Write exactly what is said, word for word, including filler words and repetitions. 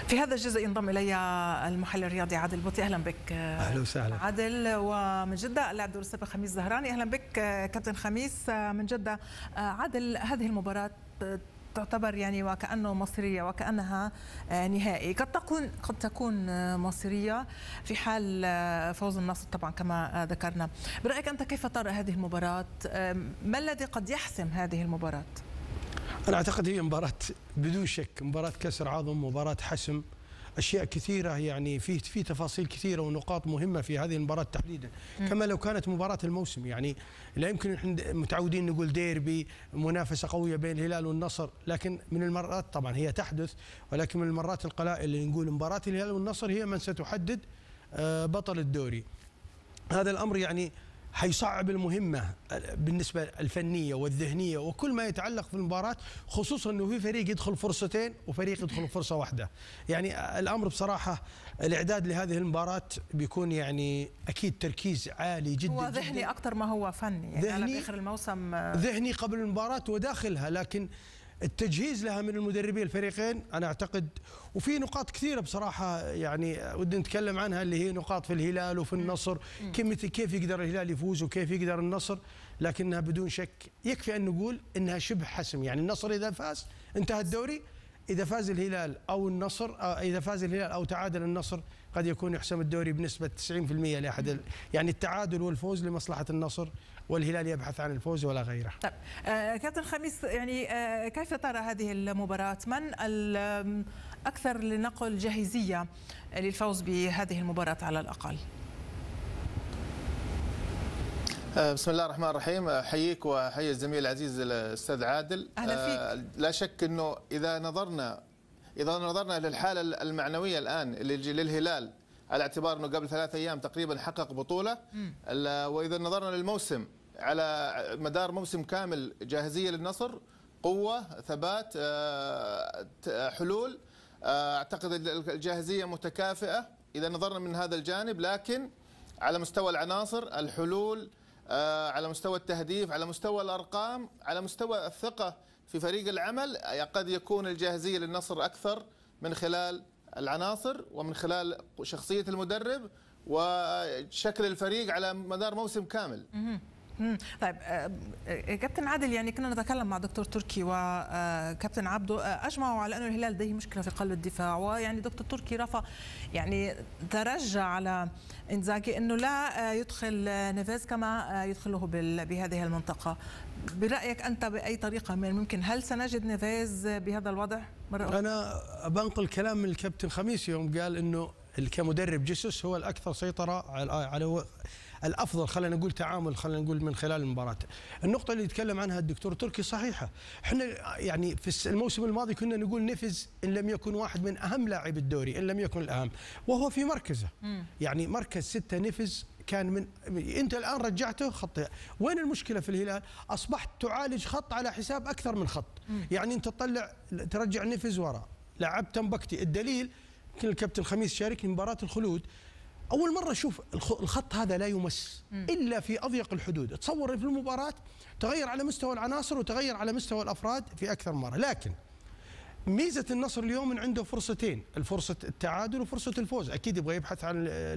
في هذا الجزء ينضم الي المحلل الرياضي عادل بوطي. اهلا بك. اهلا وسهلا عادل. ومن جده اللاعب الدولي السابق خميس زهراني. اهلا بك كابتن خميس من جده. عادل، هذه المباراه تعتبر يعني وكأنه مصيرية وكأنها نهائي، قد تكون قد تكون مصيرية في حال فوز النصر طبعا كما ذكرنا. برأيك أنت كيف ترى هذه المباراة؟ ما الذي قد يحسم هذه المباراة؟ أنا أعتقد هي مباراة بدون شك، مباراة كسر عظم، مباراة حسم، أشياء كثيرة، يعني في في تفاصيل كثيرة ونقاط مهمة في هذه المباراة تحديدا، كما لو كانت مباراة الموسم. يعني لا يمكن نحن متعودين نقول ديربي، منافسة قوية بين الهلال والنصر، لكن من المرات طبعا هي تحدث، ولكن من المرات القلائل اللي نقول مباراة الهلال والنصر هي من ستحدد بطل الدوري. هذا الأمر يعني حيصعب المهمة بالنسبة الفنية والذهنية وكل ما يتعلق في المباراة، خصوصا أنه في فريق يدخل فرصتين وفريق يدخل فرصة واحدة. يعني الأمر بصراحة الإعداد لهذه المباراة بيكون يعني أكيد تركيز عالي جدا، هو ذهني جداً أكثر ما هو فني. يعني على آخر الموسم ذهني قبل المباراة وداخلها، لكن التجهيز لها من المدربين الفريقين أنا أعتقد. وفي نقاط كثيرة بصراحة يعني ودنا نتكلم عنها، اللي هي نقاط في الهلال وفي النصر، كيف كيف يقدر الهلال يفوز وكيف يقدر النصر، لكنها بدون شك يكفي أن نقول أنها شبه حسم. يعني النصر إذا فاز انتهى الدوري، إذا فاز الهلال أو النصر، إذا فاز الهلال أو تعادل النصر قد يكون يحسم الدوري بنسبة تسعين بالمئة لأحد. يعني التعادل والفوز لمصلحة النصر، والهلال يبحث عن الفوز ولا غيره. طيب آه كابتن خميس، يعني آه كيف ترى هذه المباراة؟ من الأكثر لنقل جاهزية للفوز بهذه المباراة على الأقل؟ بسم الله الرحمن الرحيم. احييك واحيي الزميل العزيز الاستاذ عادل. اهلا فيك. لا شك انه اذا نظرنا اذا نظرنا للحاله المعنويه الان اللي للهلال، على اعتبار انه قبل ثلاث ايام تقريبا حقق بطوله، واذا نظرنا للموسم على مدار موسم كامل، جاهزيه للنصر، قوه، ثبات، حلول، اعتقد الجاهزيه متكافئه اذا نظرنا من هذا الجانب. لكن على مستوى العناصر، الحلول، على مستوى التهديف، على مستوى الأرقام، على مستوى الثقة في فريق العمل، قد يكون الجاهزية للنصر أكثر من خلال العناصر ومن خلال شخصية المدرب وشكل الفريق على مدار موسم كامل. طيب كابتن عادل، يعني كنا نتكلم مع دكتور تركي وكابتن عبده، اجمعوا على انه الهلال لديه مشكله في قلب الدفاع، ويعني دكتور تركي رفع يعني ترجع على انزاجي انه لا يدخل نيفيز كما يدخله بهذه المنطقه. برايك انت باي طريقه من ممكن، هل سنجد نيفيز بهذا الوضع مره أخرى؟ انا بنقل كلام من الكابتن خميس يوم قال انه كمدرب جيسوس هو الاكثر سيطره على الافضل، خلينا نقول تعامل، خلينا نقول من خلال المباراه. النقطه اللي يتكلم عنها الدكتور تركي صحيحه. احنا يعني في الموسم الماضي كنا نقول نيفيز ان لم يكن واحد من اهم لاعبي الدوري، ان لم يكن الاهم، وهو في مركزه. يعني مركز سته نيفيز كان من، انت الان رجعته خط. وين المشكله في الهلال؟ اصبحت تعالج خط على حساب اكثر من خط. يعني انت تطلع ترجع نيفيز ورا، لعبت تنبكتي. الدليل يمكن الكابتن خميس شاركني مباراه الخلود، أول مرة أشوف الخط هذا لا يمس إلا في أضيق الحدود. تصور في المباراة تغير على مستوى العناصر وتغير على مستوى الأفراد في أكثر مرة. لكن ميزة النصر اليوم من عنده فرصتين، الفرصة التعادل وفرصة الفوز، أكيد يبغى يبحث عن